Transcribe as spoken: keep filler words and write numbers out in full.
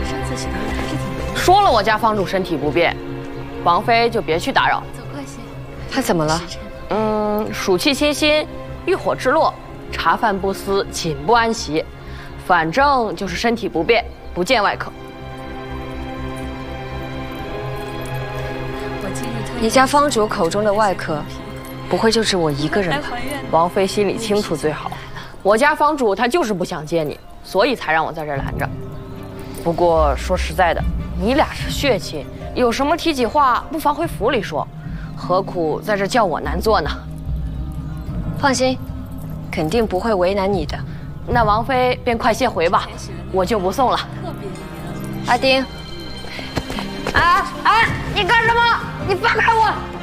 上次洗的还是挺…… 说了我家房主身体不便，王妃就别去打扰。 走快些。 他怎么了？ 嗯，暑气侵心，欲火之落，茶饭不思，寝不安席，反正就是身体不便，不见外科。 我今日特意你家方主口中的外科，不会就只我一个人吧？ 王妃心里清楚最好。我家房主他就是不想见你，所以才让我在这儿拦着。不过说实在的，你俩是血亲，有什么提起话，不妨回府里说，何苦在这叫我难做呢？ 放心，肯定不会为难你的。 那王妃便快些回吧，我就不送了。 阿丁， 哎哎，你干什么？你放开我！